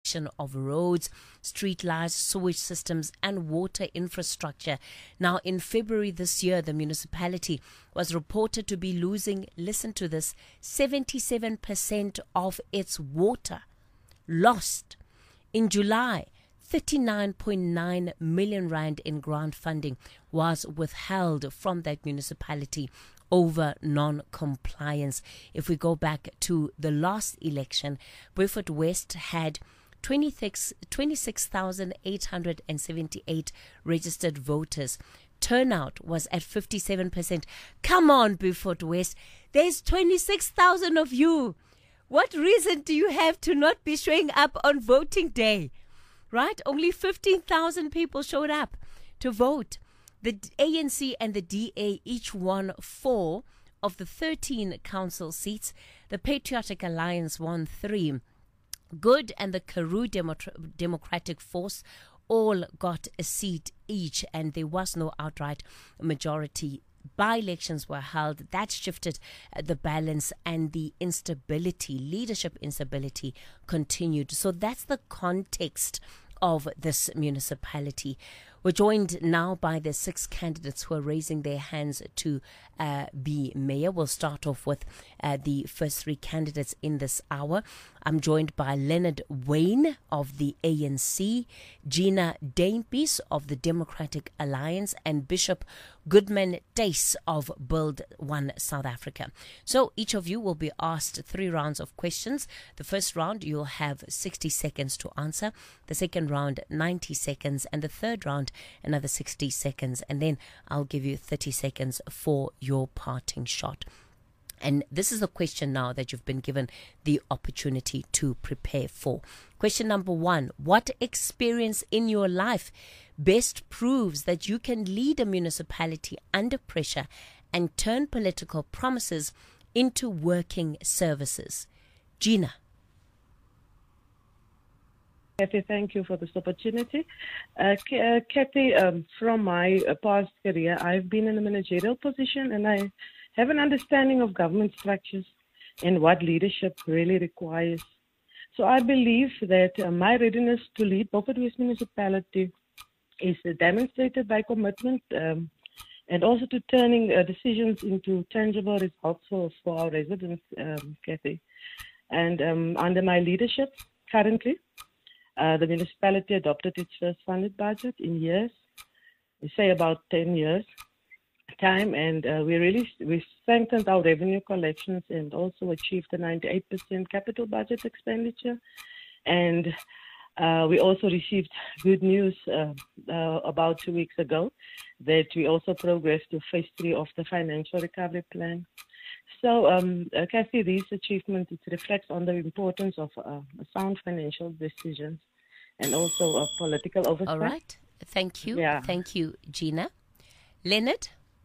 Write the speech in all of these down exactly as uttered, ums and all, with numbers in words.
construction of roads, street lights, sewage systems, and water infrastructure. Now, in February this year, the municipality was reported to be losing, listen to this, seventy-seven percent of its water. Lost. In July, thirty-nine point nine million rand in grant funding was withheld from that municipality over non-compliance. If we go back to the last election, Beaufort West had twenty-six thousand eight hundred seventy-eight registered voters. Turnout was at fifty-seven percent. Come on, Beaufort West. There's twenty-six thousand of you. What reason do you have to not be showing up on voting day? Right? Only fifteen thousand people showed up to vote. The A N C and the D A each won four of the thirteen council seats. The Patriotic Alliance won three. Good and the Karoo Demo- Democratic Force all got a seat each, and there was no outright majority. By-elections were held. That shifted the balance, and the instability, leadership instability, continued. So that's the context of this municipality. We're joined now by the six candidates who are raising their hands to uh, be mayor. We'll start off with uh, the first three candidates in this hour. I'm joined by Leonard Wayne of the A N C, Gina Dainpies of the Democratic Alliance, and Bishop Goodman Dace of Build One South Africa. So each of you will be asked three rounds of questions. The first round, you'll have sixty seconds to answer. The second round, ninety seconds. And the third round, another sixty seconds. And then I'll give you thirty seconds for your parting shot. And this is the question now that you've been given the opportunity to prepare for. Question number one: what experience in your life best proves that you can lead a municipality under pressure and turn political promises into working services? Gina. Kathy, thank you for this opportunity. Uh, uh, Kathy, um, from my uh, past career, I've been in a managerial position, and I have an understanding of government structures and what leadership really requires. So I believe that uh, my readiness to lead Beaufort West Municipality is uh, demonstrated by commitment um, and also to turning uh, decisions into tangible results for, for our residents, um, Kathy. And um, under my leadership, currently, uh, the municipality adopted its first funded budget in years, we say about ten years. Time, and uh, we really we strengthened our revenue collections and also achieved a ninety-eight percent capital budget expenditure. And uh, we also received good news uh, uh, about two weeks ago that we also progressed to phase three of the financial recovery plan. So, um, uh, Kathy, these achievements, it reflects on the importance of uh, sound financial decisions and also uh, political oversight. All right. Thank you. Yeah. Thank you, Gina. Leonard?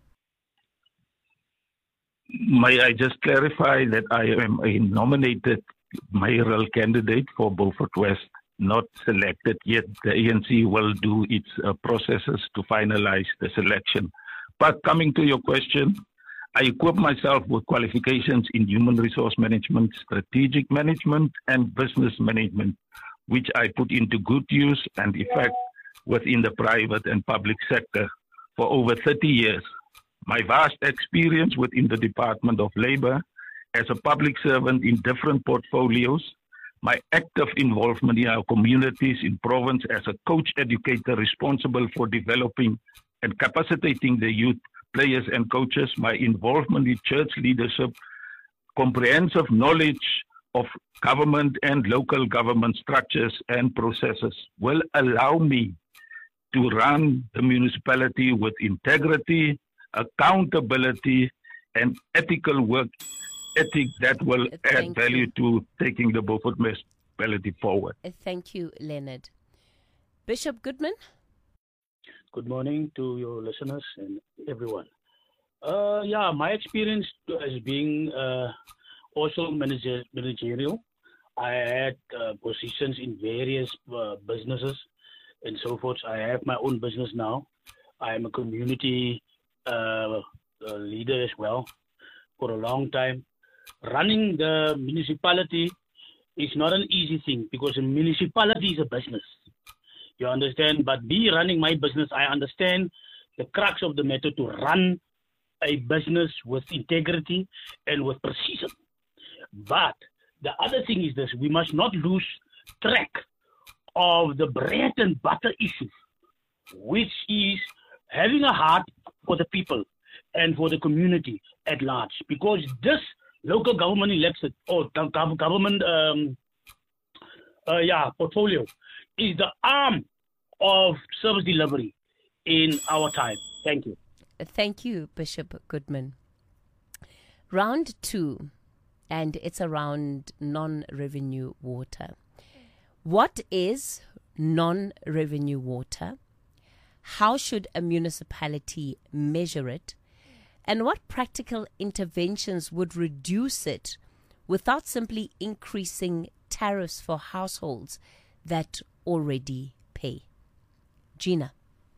May I just clarify that I am a nominated mayoral candidate for Beaufort West, not selected yet. The A N C will do its uh, processes to finalize the selection. But coming to your question, I equip myself with qualifications in human resource management, strategic management, and business management, which I put into good use and effect within the private and public sector for over thirty years. My vast experience within the Department of Labor as a public servant in different portfolios, my active involvement in our communities in province as a coach educator responsible for developing and capacitating the youth players and coaches, my involvement in church leadership, comprehensive knowledge of government and local government structures and processes will allow me to run the municipality with integrity, accountability, and ethical work ethic that will Thank add value you. to taking the Beaufort municipality forward. Thank you, Leonard. Bishop Goodman? Good morning to your listeners and everyone. Uh, yeah, my experience as being uh, also manager, managerial. I had uh, positions in various uh, businesses and so forth. I have my own business now. I am a community uh, uh, leader as well for a long time. Running the municipality It's not an easy thing because a municipality is a business. You understand? But me running my business, I understand the crux of the matter to run a business with integrity and with precision. But the other thing is this, we must not lose track of the bread and butter issue, which is having a heart for the people and for the community at large. Because this local government election or government um, uh, yeah, portfolio is the arm of service delivery in our time. Thank you. Thank you, Bishop Goodman. Round two, and it's around non-revenue water. What is non-revenue water? How should a municipality measure it? And what practical interventions would reduce it without simply increasing tariffs for households that already pay? Gina.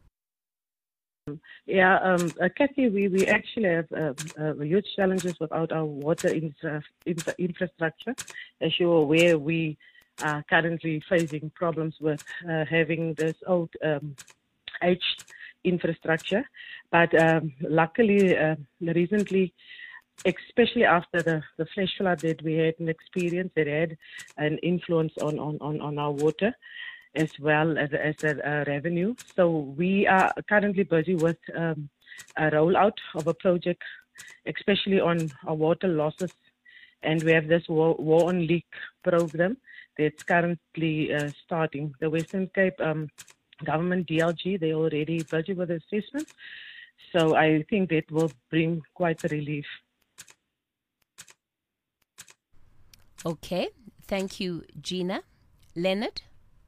Yeah, um, uh, Kathy, we, we actually have uh, uh, huge challenges without our water infra- infra- infrastructure. As you're aware, we are currently facing problems with uh, having this old um, aged infrastructure. But um, luckily, uh, recently, especially after the, the flash flood that we had an experience, it had an influence on, on, on, on our water, as well as as a uh, revenue. So we are currently busy with um, a rollout of a project, especially on our water losses. And we have this War, War on Leak program that's currently uh, starting. The Western Cape um, Government D L G, they already busy with assessments. So I think that will bring quite a relief. Okay. Thank you, Gina. Leonard?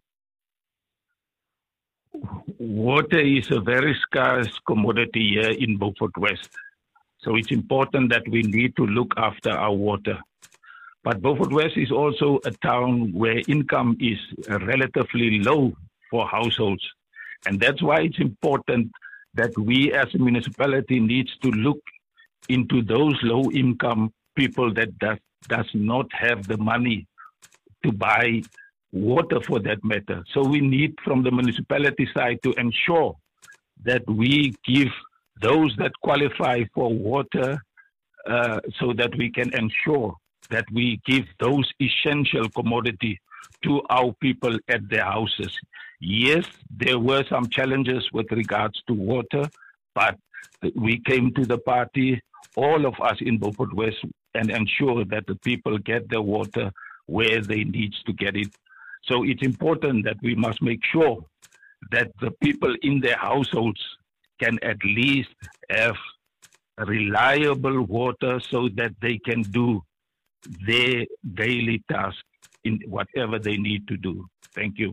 Water is a very scarce commodity here in Beaufort West. So it's important that we need to look after our water. But Beaufort West is also a town where income is relatively low for households. And that's why it's important that we as a municipality needs to look into those low income people that does, does not have the money to buy water for that matter. So we need from the municipality side to ensure that we give those that qualify for water uh, so that we can ensure that we give those essential commodity to our people at their houses. Yes, there were some challenges with regards to water, but we came to the party, all of us in Beaufort West, and ensure that the people get their water where they need to get it. So it's important that we must make sure that the people in their households can at least have reliable water so that they can do their daily task in whatever they need to do. Thank you.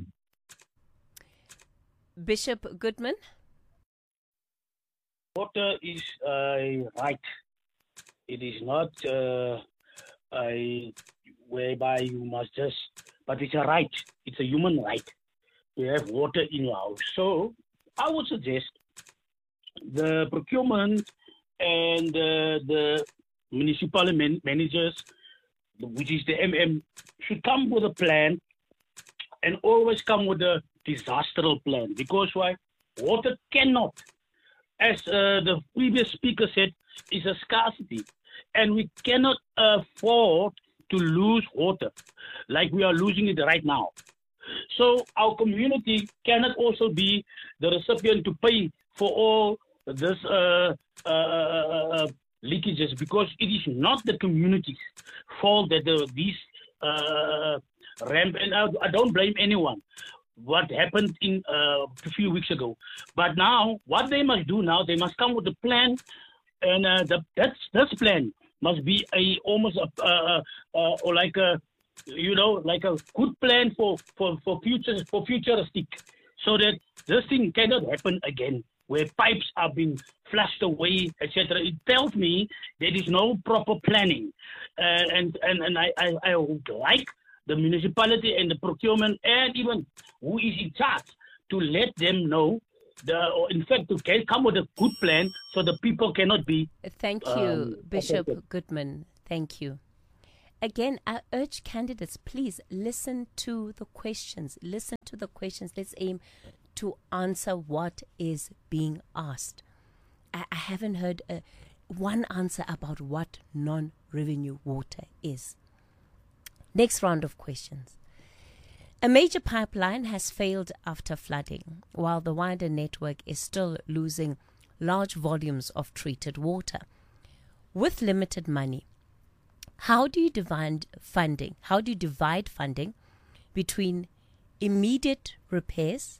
Bishop Goodman? Water is a right. It is not uh, a whereby you must just, but it's a right. It's a human right to have water in your house. So I would suggest the procurement and uh, the municipal man- managers, which is the M M, should come with a plan and always come with a disaster plan. Because why? Water cannot, as uh, the previous speaker said, is a scarcity. And we cannot afford to lose water like we are losing it right now. So our community cannot also be the recipient to pay for all this uh, uh, uh, leakages, because it is not the community's fault that the, these uh, ramp, and I, I don't blame anyone what happened in uh, a few weeks ago. But now, what they must do now, they must come with a plan, and uh, the, that's, this plan must be a almost a, uh, uh, or like a, you know, like a good plan for, for, for future, for futuristic, so that this thing cannot happen again, where pipes are being flushed away, et cetera. It tells me there is no proper planning. Uh, and and, and I, I, I would like the municipality and the procurement and even who is in charge to let them know, the, or in fact, to get, come with a good plan so the people cannot be... Thank you, um, Bishop affected. Goodman. Thank you. again, I urge candidates, please listen to the questions. Listen to the questions. Let's aim to answer what is being asked. I, I haven't heard a, one answer about what non-revenue water is. Next round of questions. A major pipeline has failed after flooding, while the wider network is still losing large volumes of treated water. With limited money, how do you divide funding? How do you divide funding between immediate repairs,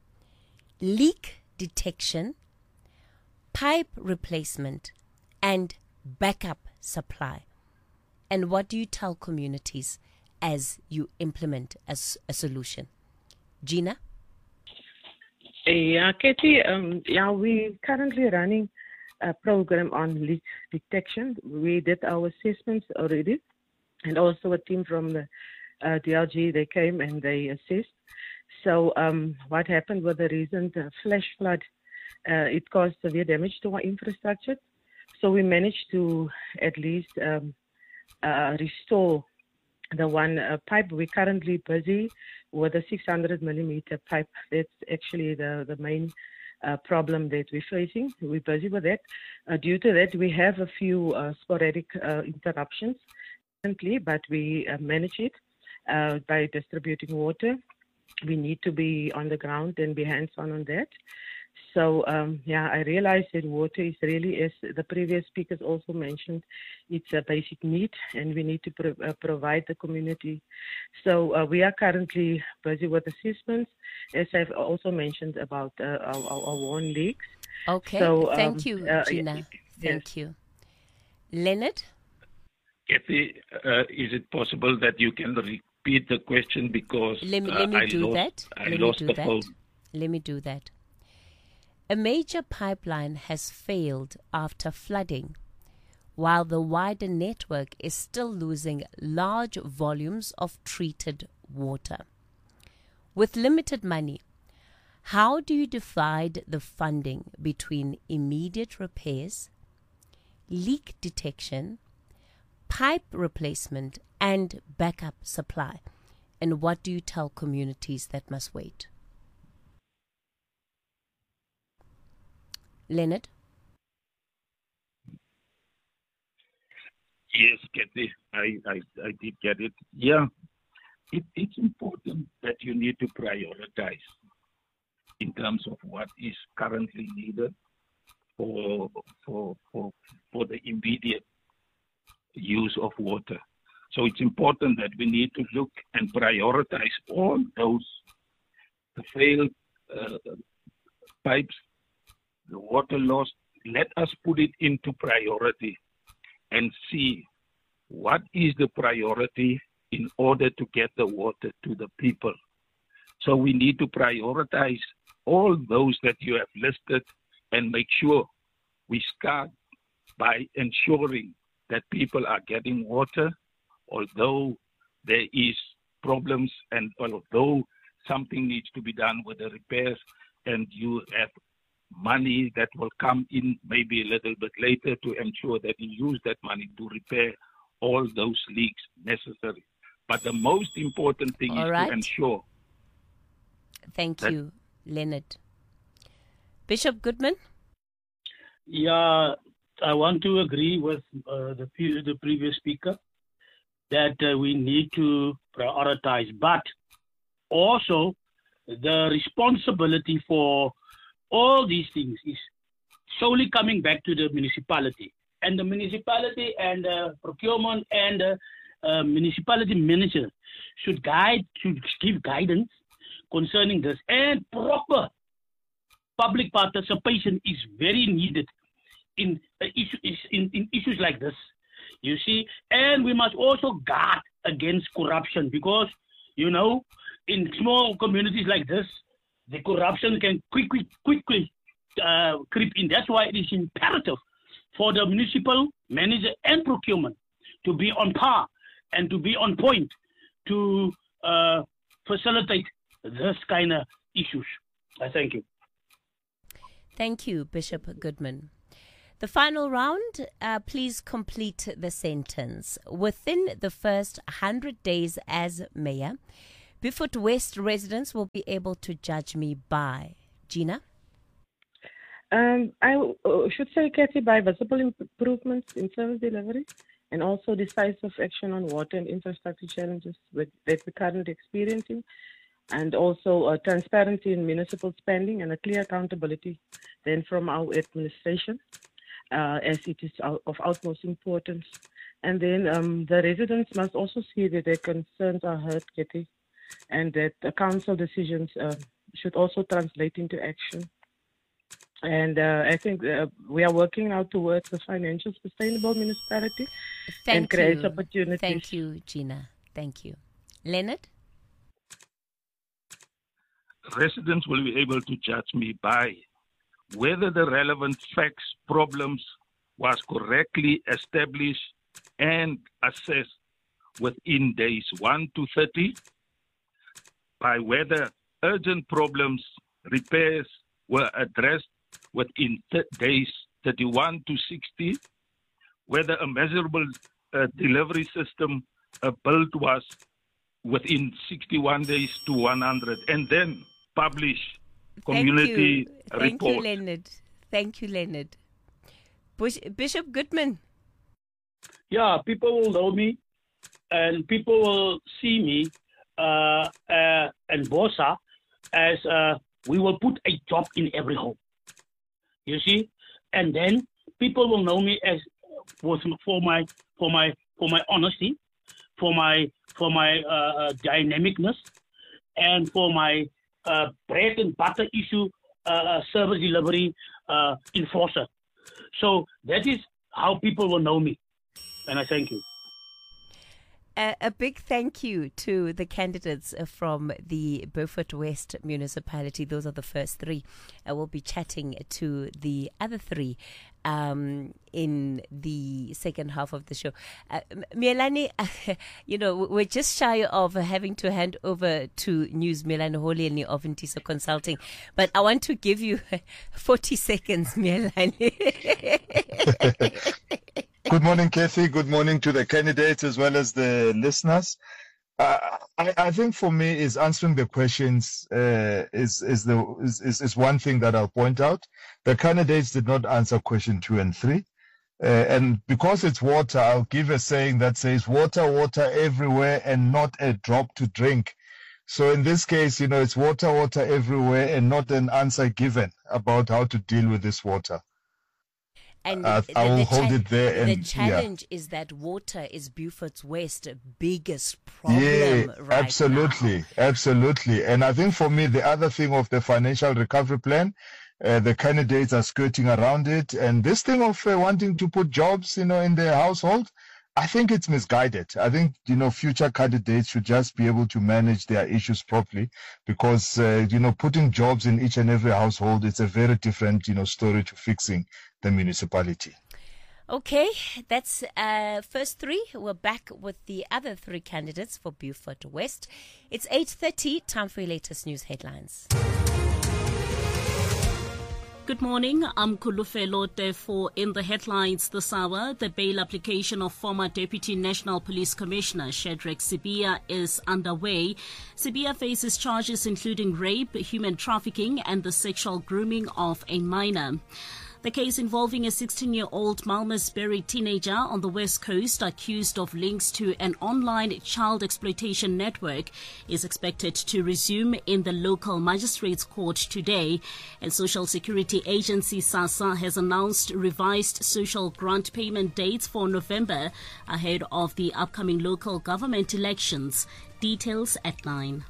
leak detection, pipe replacement, and backup supply? And what do you tell communities as you implement as a solution? Gina? Yeah, Katie, um, yeah, we're currently running a program on leak detection. We did our assessments already, and also a team from the uh, D L G, they came and they assessed. So um, what happened with the recent uh, flash flood, uh, it caused severe damage to our infrastructure. So we managed to at least um, uh, restore the one uh, pipe. We're currently busy with a six hundred millimeter pipe. That's actually the, the main uh, problem that we're facing. We're busy with that. Uh, due to that, we have a few uh, sporadic uh, interruptions currently, but we uh, manage it uh, by distributing water. We need to be on the ground and be hands-on on that. So, um, yeah, I realize that water is really, as the previous speakers also mentioned, it's a basic need, and we need to pro- uh, provide the community. So uh, we are currently busy with assessments, as I've also mentioned about uh, our, our, our warn leaks. Okay, so, thank um, you, uh, Gina. yes. Thank you. Leonard? Kathy, uh, is it possible that you can repeat the question, because Let me, uh, let me I do lost, that. I let lost me do the that. phone. Let me do that. A major pipeline has failed after flooding, while the wider network is still losing large volumes of treated water. With limited money, how do you divide the funding between immediate repairs, leak detection, pipe replacement, and backup supply? And what do you tell communities that must wait? Leonard? Yes, Kathy, I, I, I did get it. Yeah, it, it's important that you need to prioritize in terms of what is currently needed for, for, for, for the immediate use of water. So it's important that we need to look and prioritize all those the failed uh, pipes, the water loss. Let us put it into priority and see what is the priority in order to get the water to the people. So we need to prioritize all those that you have listed and make sure we start by ensuring that people are getting water, although there is problems and although something needs to be done with the repairs, and you have money that will come in maybe a little bit later to ensure that you use that money to repair all those leaks necessary. But the most important thing All is right. to ensure. Thank that you, Leonard. Bishop Goodman? Yeah, I want to agree with uh, the, pre- the previous speaker that uh, we need to prioritize, but also the responsibility for all these things is solely coming back to the municipality. And the municipality and uh, procurement and uh, uh, municipality manager should guide, should give guidance concerning this. And proper public participation is very needed in, uh, issue, in, in issues like this. You see, and we must also guard against corruption, because, you know, in small communities like this, the corruption can quickly, quickly uh, creep in. That's why it is imperative for the municipal manager and procurement to be on par and to be on point to uh, facilitate this kind of issues. I thank you. Thank you, Bishop Goodman. The final round, uh, please complete the sentence. Within the first one hundred days as mayor, Beaufort West residents will be able to judge me by. Gina? Um, I uh, should say, Kathy, by visible improvements in service delivery and also decisive action on water and infrastructure challenges with, that we're currently experiencing, and also uh, transparency in municipal spending and a clear accountability then from our administration. Uh, as it is of utmost importance. And then um, the residents must also see that their concerns are heard, Kitty, and that the council decisions uh, should also translate into action. And uh, I think uh, we are working now towards a financial sustainable municipality Thank and create you. opportunities. Thank you, Gina. Thank you. Leonard? Residents will be able to judge me by whether the relevant facts, problems was correctly established and assessed within days one to thirty, by whether urgent problems, repairs were addressed within th- days thirty-one to sixty, whether a measurable uh, delivery system uh, built was within sixty-one days to one hundred, and then publish community Thank you. report. Thank you, Leonard. Thank you, Leonard. Bush, Bishop Goodman. Yeah, people will know me, and people will see me uh, uh, and Bosa as uh, we will put a job in every home. You see, and then people will know me as for my for my for my honesty, for my for my uh, dynamicness, and for my uh, bread and butter issue uh, service delivery uh, enforcer. So that is how people will know me. And I thank you. Uh, a big thank you to the candidates from the Beaufort West municipality. Those are the first three. I will be chatting to the other three um, in the second half of the show. Uh, Mielani, you know, we're just shy of having to hand over to News Mielani Holeni of Ntisa Consulting, but I want to give you forty seconds, Mielani. Good morning, Kathy. Good morning to the candidates as well as the listeners. Uh, I, I think for me, is answering the questions uh, is is the is, is is one thing that I'll point out. The candidates did not answer question two and three, uh, and because it's water, I'll give a saying that says "water, water everywhere, and not a drop to drink." So in this case, you know, it's water, water everywhere, and not an answer given about how to deal with this water. And uh, the, I will the hold cha- it there. And the challenge yeah. is that water is Beaufort's West biggest problem yeah, right absolutely, now. absolutely. And I think for me, the other thing of the financial recovery plan, uh, the candidates are skirting around it. And this thing of uh, wanting to put jobs, you know, in their household, I think it's misguided. I think, you know, future candidates should just be able to manage their issues properly because, uh, you know, putting jobs in each and every household, it's a very different, you know, story to fixing the municipality. Okay, that's uh, first three. We're back with the other three candidates for Beaufort West. It's eight thirty, time for your latest news headlines. Good morning, I'm Kulufelo. Therefore, in the headlines this hour, the bail application of former Deputy National Police Commissioner Shadrack Sibiya is underway. Sibiya faces charges including rape, human trafficking, and the sexual grooming of a minor. The case involving a sixteen-year-old Malmesbury teenager on the West Coast accused of links to an online child exploitation network is expected to resume in the local magistrates' court today. And Social Security Agency SASSA has announced revised social grant payment dates for November ahead of the upcoming local government elections. Details at nine.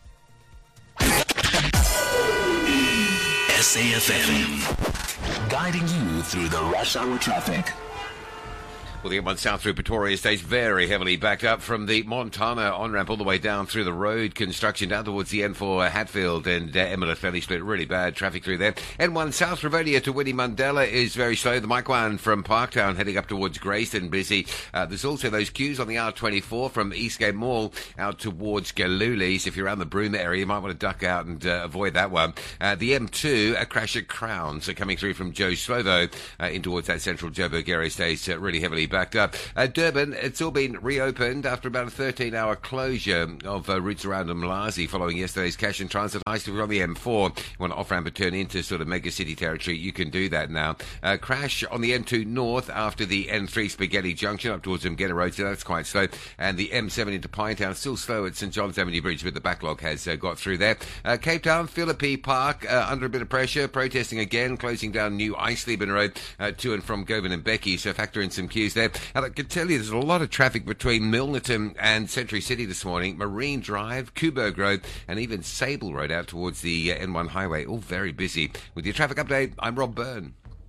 S A F M, guiding you through the rush hour traffic. Well, the M one South through Pretoria stays very heavily backed up from the Montana on-ramp all the way down through the road construction down towards the N four Hatfield and uh, Emily fairly split. Really bad traffic through there. N one South Rivonia to Winnie Mandela is very slow. The Mike one from Parktown heading up towards Grayston busy. Uh, there's also those queues on the R twenty-four from Eastgate Mall out towards Galulis. If you're around the Broome area, you might want to duck out and uh, avoid that one. Uh, the M two, a crash at Crowns, so coming through from Joe Slovo uh, in towards that central Joburg area stays uh, really heavily backed up. Uh, Durban, it's all been reopened after about a thirteen-hour closure of uh, routes around Umlazi following yesterday's cash and transit heist. We're on the M four. You want to off-ramp and turn into sort of mega city territory, you can do that now. Uh, crash on the M two North after the N three Spaghetti Junction up towards Mgeta Road, so that's quite slow. And the M seven into Pinetown, still slow at St John's Avenue Bridge, but the backlog has uh, got through there. Uh, Cape Town, Philippi Park, uh, under a bit of pressure, protesting again, closing down New Eisleben Road uh, to and from Govan and Becky, so factor in some queues there. And I can tell you there's a lot of traffic between Milnerton and Century City this morning. Marine Drive, Kuberg Road, and even Sable Road out towards the uh, N one highway, all very busy. With your traffic update, I'm Rob Byrne.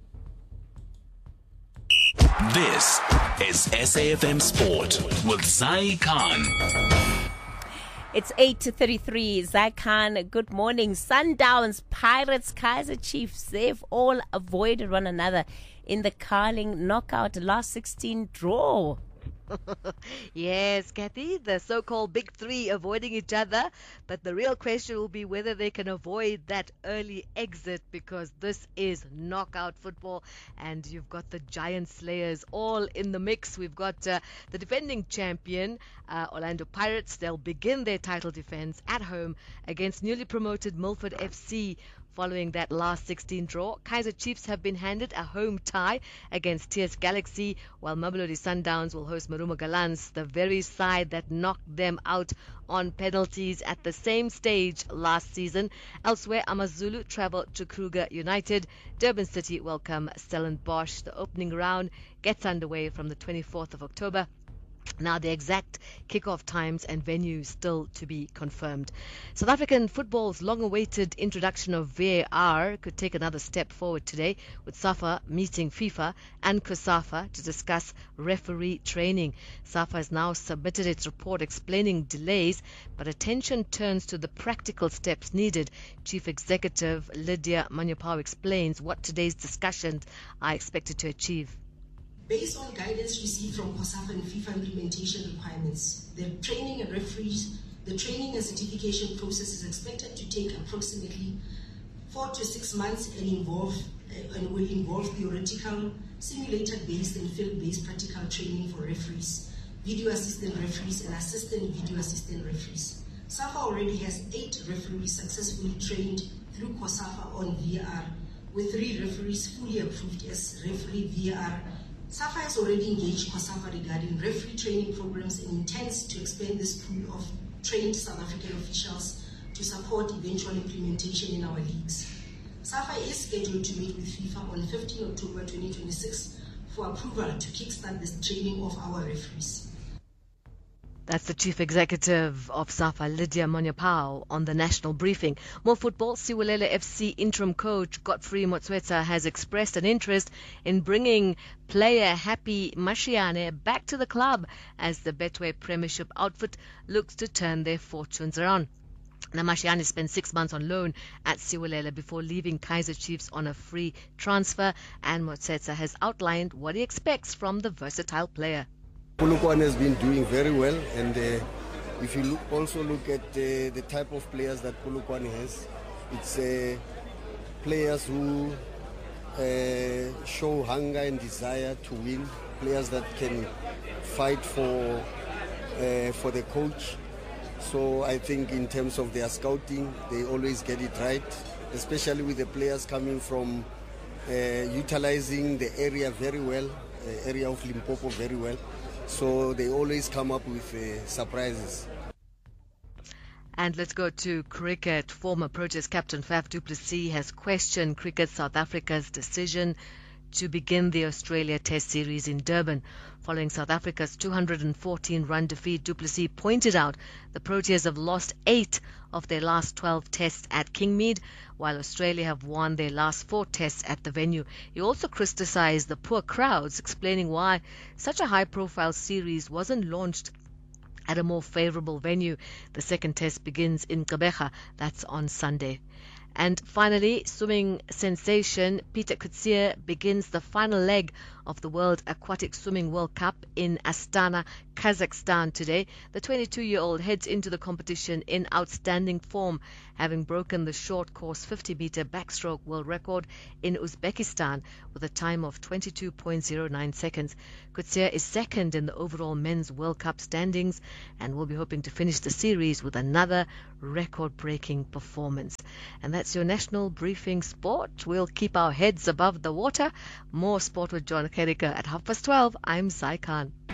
This is S A F M Sport with Zai Khan. It's eight to thirty-three. Zai Khan, good morning. Sundowns, Pirates, Kaizer Chiefs, they've all avoided one another in the Carling knockout last sixteen draw. Yes, Kathy, the so-called big three avoiding each other, but the real question will be whether they can avoid that early exit, because this is knockout football and you've got the giant slayers all in the mix. We've got uh, the defending champion, uh, Orlando Pirates. They'll begin their title defense at home against newly promoted Milford F C. Following that last sixteen draw, Kaizer Chiefs have been handed a home tie against T S Galaxy, while Mamelodi Sundowns will host Marumo Gallants, the very side that knocked them out on penalties at the same stage last season. Elsewhere, Amazulu travel to Kruger United. Durban City welcome Stellenbosch. The opening round gets underway from the twenty-fourth of October. Now, the exact kickoff times and venues still to be confirmed. South African football's long-awaited introduction of V A R could take another step forward today, with SAFA meeting FIFA and COSAFA to discuss referee training. SAFA has now submitted its report explaining delays, but attention turns to the practical steps needed. Chief Executive Lydia Manyopao explains what today's discussions are expected to achieve. Based on guidance received from COSAFA and FIFA implementation requirements, the training and referees, the training and certification process is expected to take approximately four to six months and involve uh, and will involve theoretical, simulator-based and field-based practical training for referees, video assistant referees, and assistant video assistant referees. SAFA already has eight referees successfully trained through COSAFA on V A R, with three referees fully approved as referee V A R. SAFA has already engaged COSAFA regarding referee training programs and intends to expand this pool of trained South African officials to support eventual implementation in our leagues. SAFA is scheduled to meet with FIFA on fifteenth October twenty twenty-six for approval to kickstart the training of our referees. That's the Chief Executive of SAFA, Lydia Manyopao, on the national briefing. More football. Siwelele F C interim coach Godfrey Motswetsa has expressed an interest in bringing player Happy Mashiane back to the club as the Betway Premiership outfit looks to turn their fortunes around. Now, Mashiane spent six months on loan at Siwelele before leaving Kaizer Chiefs on a free transfer, and Motswetsa has outlined what he expects from the versatile player. Polokwane has been doing very well, and uh, if you look, also look at uh, the type of players that Polokwane has, it's uh, players who uh, show hunger and desire to win, players that can fight for uh, for the coach. So I think in terms of their scouting, they always get it right, especially with the players coming from uh, utilizing the area very well, uh, area of Limpopo very well. So they always come up with uh, surprises. And let's go to cricket. Former Proteas captain Faf du Plessis has questioned Cricket South Africa's decision to begin the Australia Test Series in Durban. Following South Africa's two hundred fourteen run defeat, du Plessis pointed out the Proteas have lost eight of their last twelve tests at Kingmead, while Australia have won their last four tests at the venue. He also criticised the poor crowds, explaining why such a high-profile series wasn't launched at a more favourable venue. The second test begins in Gqeberha. That's on Sunday. And finally, swimming sensation Pieter Coetzee begins the final leg of the World Aquatic Swimming World Cup in Astana, Kazakhstan today. The twenty-two-year-old heads into the competition in outstanding form, having broken the short course fifty-meter backstroke world record in Uzbekistan with a time of twenty-two point oh nine seconds. Coetzee is second in the overall men's World Cup standings and will be hoping to finish the series with another record-breaking performance. And that's your National Briefing Sport. We'll keep our heads above the water. More sport with John Kerika at half past twelve. I'm Sai Khan.